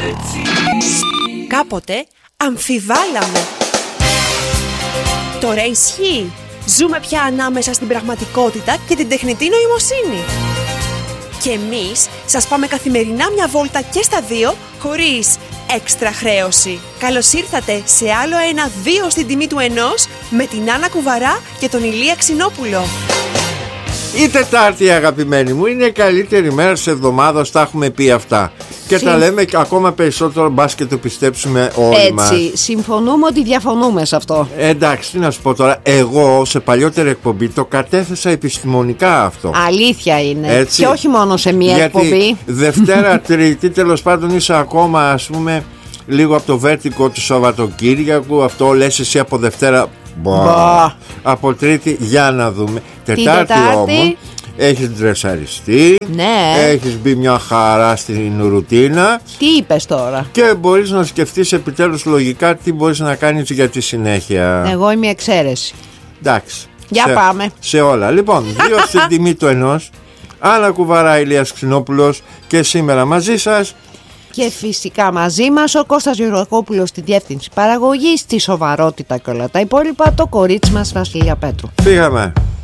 Κάποτε αμφιβάλαμε. Τώρα ισχύει. Ζούμε πια ανάμεσα στην πραγματικότητα και την τεχνητή νοημοσύνη. Και εμείς σας πάμε καθημερινά μια βόλτα και στα δύο, χωρίς έξτρα χρέωση. Καλώς ήρθατε σε άλλο ένα 2 στην τιμή του 1 με την Άννα Κουβαρά και τον Ηλία Ξινόπουλο. Η Τετάρτη, αγαπημένοι μου, είναι η καλύτερη μέρα της εβδομάδας, τα έχουμε πει αυτά. Και τα λέμε ακόμα περισσότερο, μπας και το πιστέψουμε όλοι μας. Έτσι, συμφωνούμε ότι διαφωνούμε σε αυτό. Εντάξει, τι να σου πω τώρα, εγώ σε παλιότερη εκπομπή το κατέθεσα επιστημονικά αυτό. Αλήθεια είναι. Έτσι. Και όχι μόνο σε μία εκπομπή. Γιατί Δευτέρα, Τρίτη, τέλος πάντων είσαι ακόμα, ας πούμε, λίγο από το βέρτικο του Σαββατοκύριακου. Αυτό λες εσύ από Δευτέρα. Από Τρίτη, για να δούμε. Τετάρτη όμως έχεις ντρεσαριστεί. Ναι. Έχεις μπει μια χαρά στην ρουτίνα. Τι είπες τώρα? Και μπορείς να σκεφτείς επιτέλους λογικά τι μπορείς να κάνεις για τη συνέχεια. Εγώ είμαι η εξαίρεση. Εντάξει. Για πάμε. Σε όλα. Λοιπόν, 2 στην τιμή του 1. Άννα Κουβαρά, Ηλίας Ξινόπουλος και σήμερα μαζί σας. Και φυσικά μαζί μας ο Κώστας Γεωργακόπουλος στη διεύθυνση παραγωγής, στη σοβαρότητα και όλα τα υπόλοιπα, το κορίτσι μας Βασιλεία Πέτρου. Φύγαμε.